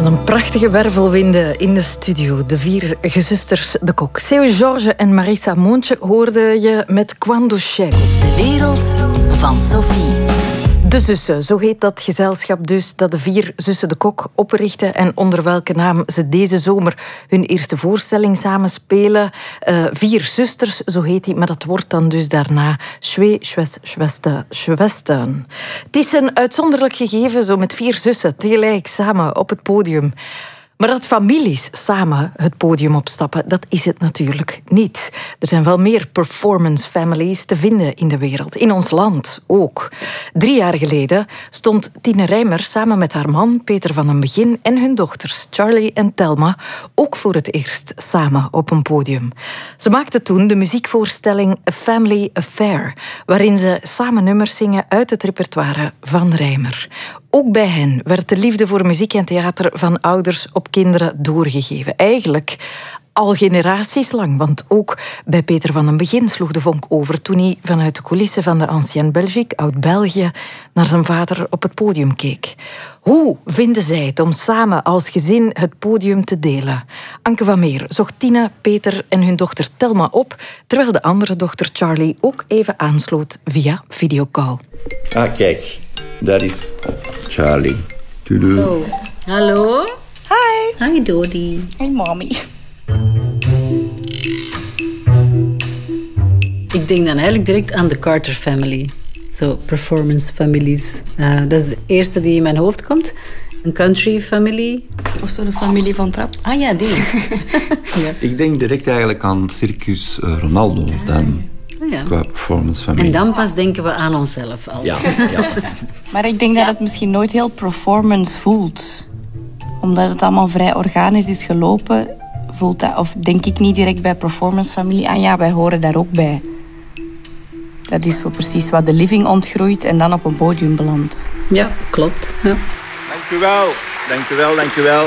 Wat een prachtige wervelwinden in de studio. De 4 gezusters de Kok. Seu George en Marissa Moontje hoorde je met Quando Chego. De wereld van Sophie. De zussen, zo heet dat gezelschap dus dat de 4 zussen de Kok oprichten en onder welke naam ze deze zomer hun eerste voorstelling samen spelen. 4 zusters, zo heet die, maar dat wordt dan dus daarna Schwestern. Het is een uitzonderlijk gegeven, zo met 4 zussen tegelijk samen op het podium. Maar dat families samen het podium opstappen, dat is het natuurlijk niet. Er zijn wel meer performance families te vinden in de wereld. In ons land ook. 3 jaar geleden stond Tine Rijmer samen met haar man Peter van den Begin en hun dochters Charlie en Thelma ook voor het eerst samen op een podium. Ze maakten toen de muziekvoorstelling A Family Affair, waarin ze samen nummers zingen uit het repertoire van Rijmer. Ook bij hen werd de liefde voor muziek en theater van ouders op kinderen doorgegeven. Eigenlijk al generaties lang, want ook bij Peter van den Begin sloeg de vonk over toen hij vanuit de coulissen van de Ancienne Belgique, Oud-België, naar zijn vader op het podium keek. Hoe vinden zij het om samen als gezin het podium te delen? Anke van Meer zocht Tina, Peter en hun dochter Thelma op, terwijl de andere dochter Charlie ook even aansloot via videocall. Ah, kijk. Dat is Charlie. Zo, hallo. Hi. Hi, Dodi. Hey, mommy. Ik denk dan eigenlijk direct aan de Carter Family. Zo, performance families. Dat is de eerste die in mijn hoofd komt. Een country family. Of zo de familie van Trap. Ah ja, die. Ja. Ik denk direct eigenlijk aan Circus Ronaldo dan. Ja. Qua performance familie. En dan pas denken we aan onszelf. Ja. Maar ik denk dat het misschien nooit heel performance voelt. Omdat het allemaal vrij organisch is gelopen, voelt dat, of denk ik niet direct bij performance familie. Ah ja, wij horen daar ook bij. Dat is zo precies wat de living ontgroeit en dan op een podium belandt. Ja, klopt. Ja. Dank u wel.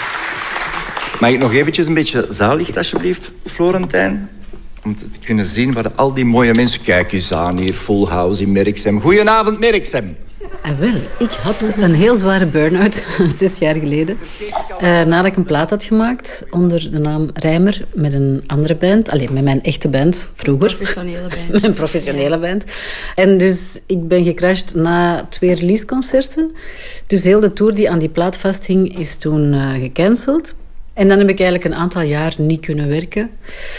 Mag ik nog eventjes een beetje zaallicht, alsjeblieft, Florentijn? Om te kunnen zien waar al die mooie mensen... Kijk eens aan hier, Full House in Merksem. Goedenavond, Merksem. Wel, ik had een heel zware burn-out 6 jaar geleden. Nadat ik een plaat had gemaakt onder de naam Rijmer met een andere band. Alleen met mijn echte band, vroeger. Professionele band. Mijn professionele band. En dus ik ben gecrashed na 2 releaseconcerten. Dus heel de tour die aan die plaat vasthing is toen gecanceld. En dan heb ik eigenlijk een aantal jaar niet kunnen werken.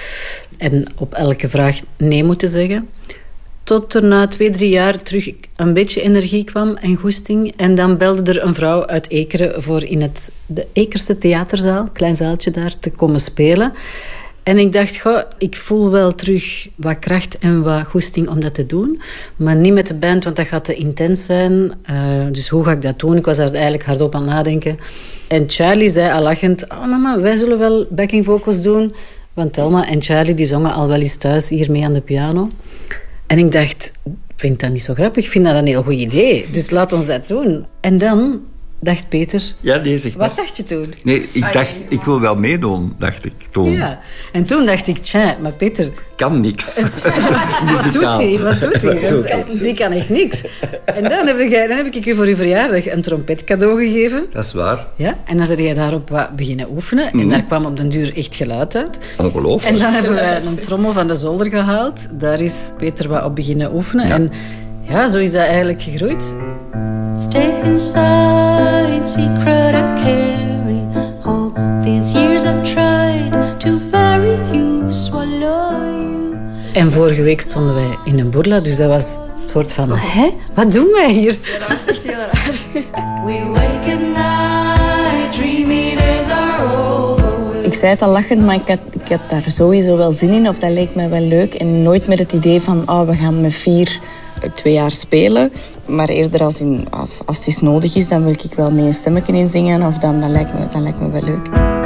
En op elke vraag nee moeten zeggen. Tot er na 2-3 jaar terug een beetje energie kwam en goesting. En dan belde er een vrouw uit Ekeren voor in de Ekerse theaterzaal, klein zaaltje daar, te komen spelen. En ik dacht, goh, ik voel wel terug wat kracht en wat goesting om dat te doen. Maar niet met de band, want dat gaat te intens zijn. Dus hoe ga ik dat doen? Ik was daar eigenlijk hardop aan nadenken. En Charlie zei al lachend, oh mama, wij zullen wel backing vocals doen. Want Thelma en Charlie die zongen al wel eens thuis hiermee aan de piano. En ik dacht, ik vind dat niet zo grappig, ik vind dat een heel goed idee. Dus laat ons dat doen. En dan dacht Peter... Ja, nee, zeg maar. Wat dacht je toen? Nee, ik dacht, ik wil wel meedoen, dacht ik toen. Ja, en toen dacht ik, tja, maar Peter... Kan niks. Wat doet hij? Die kan echt niks. En dan heb ik je voor je verjaardag een trompet cadeau gegeven. Dat is waar. Ja, en dan ben jij daarop wat beginnen oefenen. En daar kwam op den duur echt geluid uit. Ongelooflijk. En dan hebben we een trommel van de zolder gehaald. Daar is Peter wat op beginnen oefenen. Ja. En ja, zo is dat eigenlijk gegroeid. Stay inside, secret I carry. All these years I tried to bury you, swallow you. En vorige week stonden wij in een boerla, dus dat was een soort van... Hé, wat doen wij hier? Ja, dat was echt heel raar. We wake at night, dreaming as our over. Ik zei het al lachend, maar ik had daar sowieso wel zin in. Of dat leek mij wel leuk. En nooit met het idee van, we gaan met 4... 2 jaar spelen, maar eerder als het is nodig is, dan wil ik wel mee een stemmetje in zingen, of dan lijkt me wel leuk.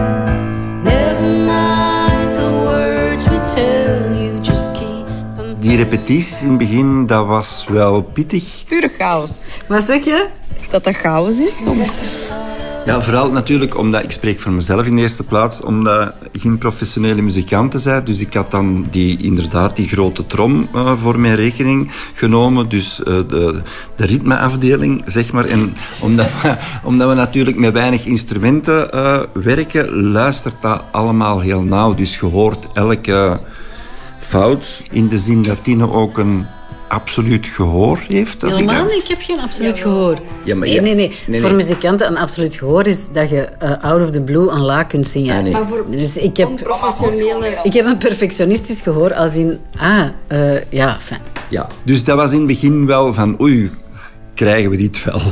Never mind the words we tell you, just keep. Die repetities in het begin, dat was wel pittig. Pure chaos. Wat zeg je? Dat chaos is soms. Ja, vooral natuurlijk omdat, ik spreek voor mezelf in de eerste plaats, omdat ik geen professionele muzikanten zei. Dus ik had dan die grote trom voor mijn rekening genomen. Dus de ritmeafdeling, zeg maar. En omdat we natuurlijk met weinig instrumenten werken, luistert dat allemaal heel nauw. Dus je hoort elke fout in de zin dat Tine ook een absoluut gehoor heeft. Helemaal niet, ik heb geen absoluut gehoor. Ja, maar nee. Voor muzikanten een absoluut gehoor is dat je out of the blue een la kunt zingen. Nee. Maar voor Dus ik heb een perfectionistisch gehoor als in... fijn. Ja, dus dat was in het begin wel van... Oei, krijgen we dit wel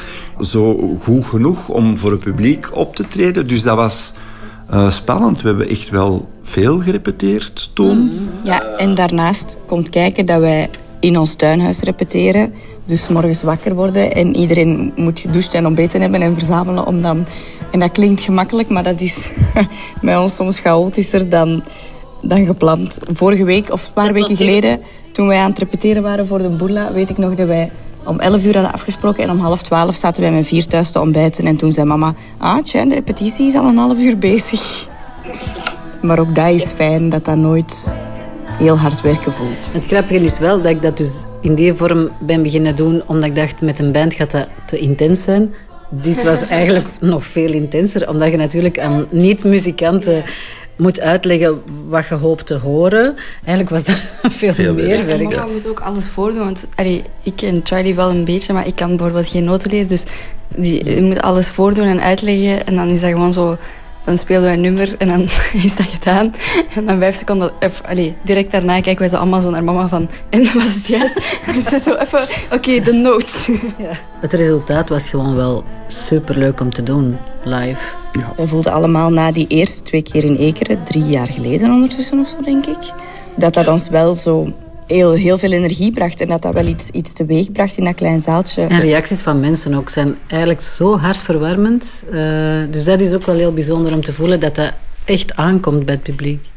zo goed genoeg om voor het publiek op te treden? Dus dat was spannend. We hebben echt wel veel gerepeteerd toen. Ja, en daarnaast komt kijken dat wij in ons tuinhuis repeteren. Dus 's morgens wakker worden en iedereen moet gedoucht en ontbeten hebben en verzamelen om dan... En dat klinkt gemakkelijk, maar dat is bij ons soms chaotischer dan gepland. Vorige week of een paar weken geleden, toen wij aan het repeteren waren voor de Boerla, weet ik nog dat wij om 11 uur hadden afgesproken en om 11:30 zaten wij met 4 thuis te ontbijten. En toen zei mama, de repetitie is al een half uur bezig. Maar ook dat is fijn, dat dat nooit heel hard werken voelt. Het grappige is wel dat ik dat dus in die vorm ben beginnen doen, omdat ik dacht, met een band gaat dat te intens zijn. Dit was eigenlijk nog veel intenser, omdat je natuurlijk aan niet-muzikanten moet uitleggen wat je hoopt te horen. Eigenlijk was dat veel meer werk. Mama moet ook alles voordoen, want ik ken Charlie wel een beetje, maar ik kan bijvoorbeeld geen noten leren, dus die moet alles voordoen en uitleggen en dan is dat gewoon zo... Dan speelden wij een nummer en dan is dat gedaan. En dan 5 seconden... direct daarna kijken wij zo allemaal zo naar mama van... En was het juist? En ze zo even... Oké, de noot. Ja. Het resultaat was gewoon wel superleuk om te doen, live. Ja. We voelden allemaal na die eerste 2 keer in Ekeren, 3 jaar geleden ondertussen of zo, denk ik, dat ons wel zo heel veel energie bracht en dat wel iets teweeg bracht in dat klein zaaltje. En reacties van mensen ook zijn eigenlijk zo hartverwarmend. Dus dat is ook wel heel bijzonder om te voelen dat dat echt aankomt bij het publiek.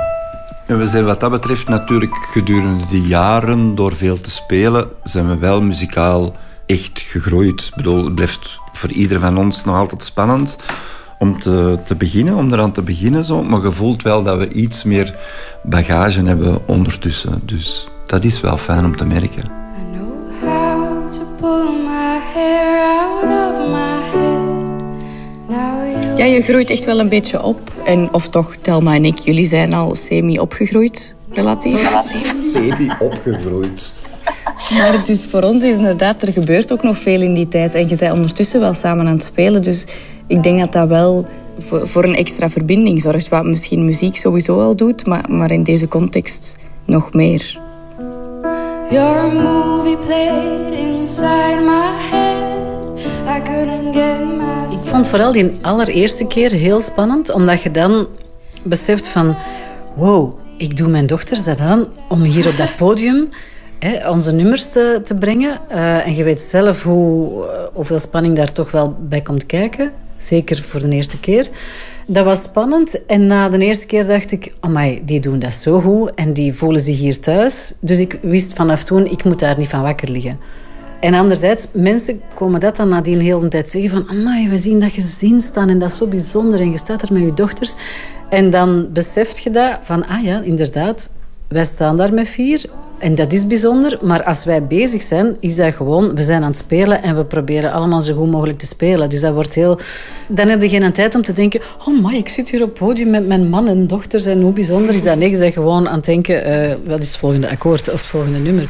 En we zijn wat dat betreft natuurlijk gedurende die jaren, door veel te spelen, zijn we wel muzikaal echt gegroeid. Ik bedoel, het blijft voor ieder van ons nog altijd spannend om te beginnen, om eraan te beginnen. Zo. Maar je voelt wel dat we iets meer bagage hebben ondertussen. Dus dat is wel fijn om te merken. I know how to pull my hair out of my head. Now you... Ja, je groeit echt wel een beetje op. Of toch, Thelma en ik, jullie zijn al semi-opgegroeid, relatief. Semi-opgegroeid. Maar dus voor ons is inderdaad, er gebeurt ook nog veel in die tijd. En je bent ondertussen wel samen aan het spelen. Dus ik denk dat dat wel voor een extra verbinding zorgt. Wat misschien muziek sowieso al doet, maar in deze context nog meer. You're a movie played inside my head. I couldn't get myself. Ik vond vooral die allereerste keer heel spannend, omdat je dan beseft van... Wow, ik doe mijn dochters dat aan om hier op dat podium onze nummers te brengen. En je weet zelf hoeveel spanning daar toch wel bij komt kijken. Zeker voor de eerste keer. Dat was spannend. En na de eerste keer dacht ik... Amai, die doen dat zo goed. En die voelen zich hier thuis. Dus ik wist vanaf toen, ik moet daar niet van wakker liggen. En anderzijds, mensen komen dat dan nadien heel de tijd zeggen van... Amai, we zien dat je zin staan en dat is zo bijzonder. En je staat er met je dochters. En dan beseft je dat van... Ah ja, inderdaad, wij staan daar met 4... En dat is bijzonder, maar als wij bezig zijn, is dat gewoon... We zijn aan het spelen en we proberen allemaal zo goed mogelijk te spelen. Dus dat wordt heel... Dan heb je geen tijd om te denken... Oh my, ik zit hier op het podium met mijn man en dochters en hoe bijzonder is dat? Nee, je bent gewoon aan het denken... wat is het volgende akkoord of het volgende nummer?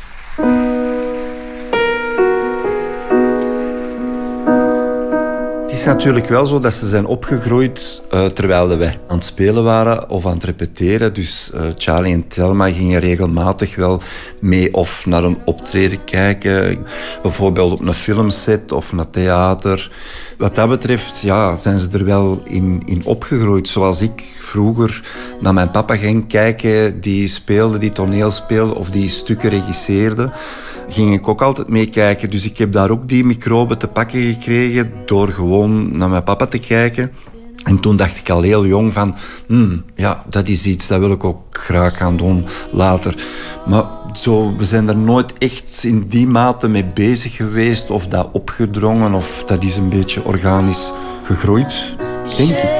Het is natuurlijk wel zo dat ze zijn opgegroeid terwijl wij aan het spelen waren of aan het repeteren. Dus Charlie en Thelma gingen regelmatig wel mee of naar een optreden kijken. Bijvoorbeeld op een filmset of naar theater. Wat dat betreft zijn ze er wel in opgegroeid. Zoals ik vroeger naar mijn papa ging kijken, die speelde, die toneel speelde of die stukken regisseerde. Ging ik ook altijd meekijken. Dus ik heb daar ook die microben te pakken gekregen door gewoon naar mijn papa te kijken. En toen dacht ik al heel jong van... ja, dat is iets, dat wil ik ook graag gaan doen later. Maar zo, we zijn er nooit echt in die mate mee bezig geweest... of dat opgedrongen, of dat is een beetje organisch gegroeid, denk ik.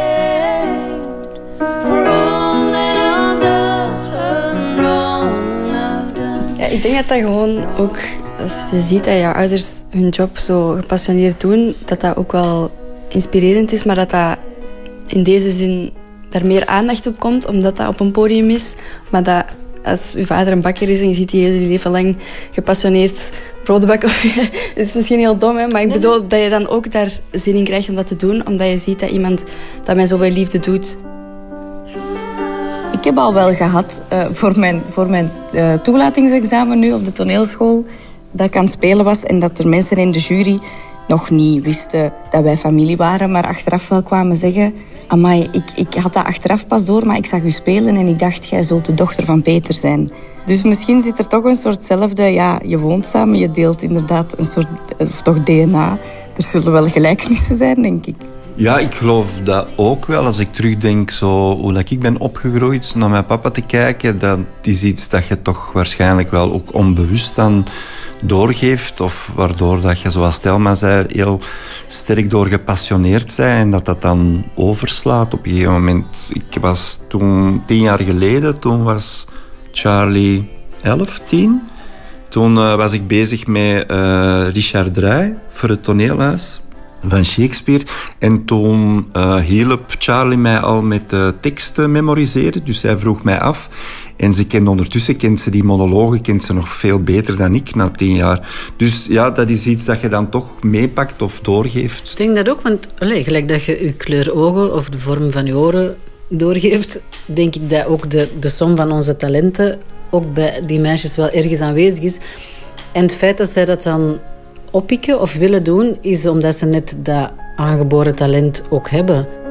Ja, ik denk dat gewoon ook... Als je ziet dat je ouders hun job zo gepassioneerd doen... dat dat ook wel inspirerend is, maar dat in deze zin daar meer aandacht op komt, omdat dat op een podium is. Maar dat als je vader een bakker is en je ziet die hele leven lang gepassioneerd brood bakken, dat is misschien heel dom, hè? Maar ik bedoel dat je dan ook daar zin in krijgt om dat te doen, omdat je ziet dat iemand dat met zoveel liefde doet. Ik heb al wel gehad voor mijn toelatingsexamen nu op de toneelschool dat ik aan het spelen was en dat er mensen in de jury nog niet wisten dat wij familie waren, maar achteraf wel kwamen zeggen... Amai, ik had dat achteraf pas door, maar ik zag u spelen en ik dacht, jij zult de dochter van Peter zijn. Dus misschien zit er toch een soortzelfde... Ja, je woont samen, je deelt inderdaad een soort... Of toch DNA. Er zullen wel gelijkenissen zijn, denk ik. Ja, ik geloof dat ook wel. Als ik terugdenk zo, hoe ik ben opgegroeid, naar mijn papa te kijken... dat is iets dat je toch waarschijnlijk wel ook onbewust aan doorgeeft. Of waardoor dat je, zoals Thelma zei, heel sterk door gepassioneerd bent. En dat dan overslaat op een gegeven moment. Ik was toen 10 jaar geleden, toen was Charlie 11, 10. Toen was ik bezig met Richard Drey voor het toneelhuis van Shakespeare. En toen hielp Charlie mij al met de teksten memoriseren. Dus hij vroeg mij af. En ondertussen kent ze die monologen kent ze nog veel beter dan ik na 10 jaar. Dus ja, dat is iets dat je dan toch meepakt of doorgeeft. Ik denk dat ook, want gelijk dat je je kleur ogen of de vorm van je oren doorgeeft, denk ik dat ook de som van onze talenten ook bij die meisjes wel ergens aanwezig is. En het feit dat zij dat dan oppikken of willen doen, is omdat ze net dat aangeboren talent ook hebben.